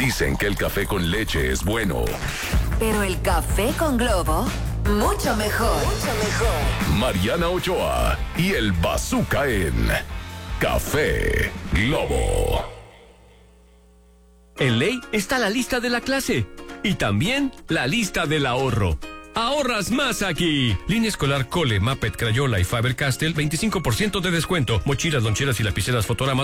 Dicen que el café con leche es bueno. Pero el café con Globo, mucho mejor. Mucho mejor. Mariana Ochoa y el Bazooka en Café Globo. En Ley está la lista de la clase y también la lista del ahorro. ¡Ahorras más aquí! Línea escolar Cole, Muppet, Crayola y Faber-Castell, 25% de descuento. Mochilas, loncheras y lapiceras Fotorama,